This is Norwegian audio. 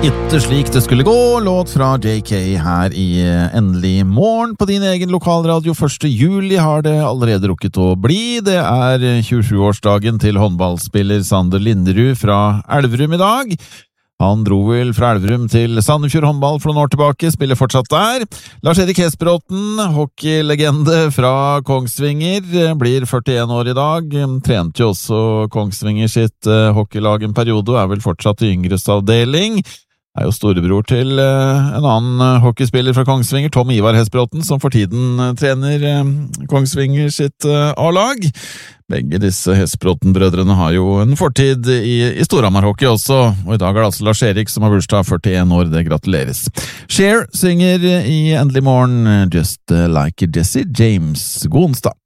Ikke slik det skulle gå, låt fra JK her i Endelig morgen på din egen lokalradio. 1. juli har det allerede rukket å bli. Det er 27-årsdagen til håndballspiller Sander Linderud fra Elverum i dag. Han dro vel fra Elverum til Sandefjord håndball for noen år tilbake, spiller fortsatt der. Lars-Erik Hesbråten, hockeylegende fra Kongsvinger, blir 41 år i dag. Trente jo også Kongsvinger sitt hockeylag en periode, og er vel fortsatt i yngres avdeling. Er jo storebror til en annen hockeyspiller fra Kongsvinger, Tom Ivar Hesbråten, som for tiden trener Kongsvinger sitt A-lag. Begge disse Hesbråten-brødrene har jo en fortid i Storhamar-hockey også, og i dag er det altså Lars-Erik som har bursdag, 41 år, det gratuleres. Cher synger i Endelig morgen Just Like Jesse James. God onsdag!